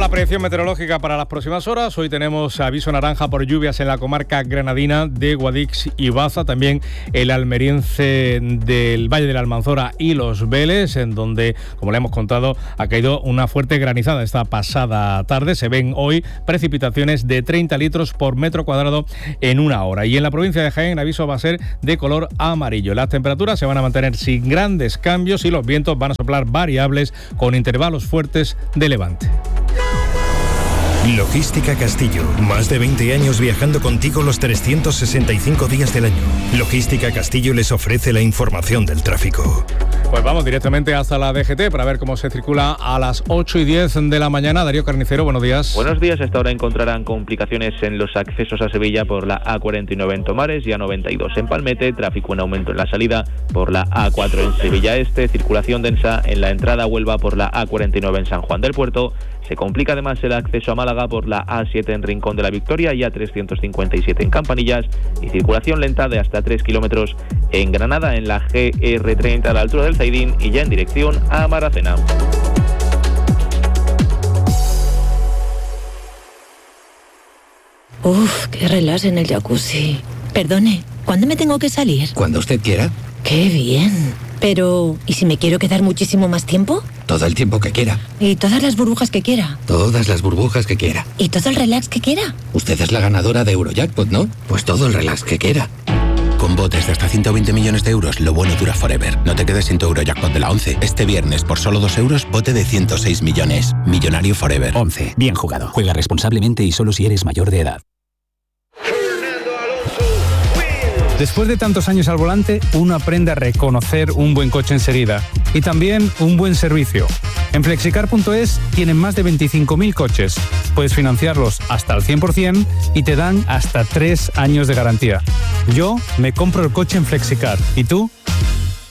la predicción meteorológica para las próximas horas. Hoy tenemos aviso naranja por lluvias en la comarca granadina de Guadix y Baza, también el almeriense del Valle de la Almanzora y Los Vélez, en donde, como le hemos contado, ha caído una fuerte granizada esta pasada tarde. Se ven hoy precipitaciones de 30 litros por metro cuadrado en una hora. Y en la provincia de Jaén el aviso va a ser de color amarillo. Las temperaturas se van a mantener sin grandes cambios y los vientos van a soplar variables con intervalos fuertes de levante. Logística Castillo. Más de 20 años viajando contigo los 365 días del año. Logística Castillo les ofrece la información del tráfico. Pues vamos directamente hasta la DGT para ver cómo se circula a las 8:10 de la mañana. Darío Carnicero, buenos días. Buenos días. Hasta ahora encontrarán complicaciones en los accesos a Sevilla por la A49 en Tomares y A92 en Palmete. Tráfico en aumento en la salida por la A4 en Sevilla Este. Circulación densa en la entrada a Huelva por la A49 en San Juan del Puerto. Se complica además el acceso a Málaga por la A7 en Rincón de la Victoria y A357 en Campanillas, y circulación lenta de hasta 3 kilómetros en Granada en la GR30 a la altura del Zaidín y ya en dirección a Maracena. Uf, qué relax en el jacuzzi. Perdone, ¿cuándo me tengo que salir? Cuando usted quiera. ¡Qué bien! Pero, ¿y si me quiero quedar muchísimo más tiempo? Todo el tiempo que quiera. ¿Y todas las burbujas que quiera? Todas las burbujas que quiera. ¿Y todo el relax que quiera? Usted es la ganadora de Eurojackpot, ¿no? Pues todo el relax que quiera. Con botes de hasta 120 millones de euros, lo bueno dura forever. No te quedes sin tu Eurojackpot de la 11. Este viernes, por solo 2 euros, bote de 106 millones. Millonario forever. 11. Bien jugado. Juega responsablemente y solo si eres mayor de edad. Después de tantos años al volante, uno aprende a reconocer un buen coche enseguida y también un buen servicio. En Flexicar.es tienen más de 25.000 coches. Puedes financiarlos hasta al 100% y te dan hasta 3 años de garantía. Yo me compro el coche en Flexicar. ¿Y tú?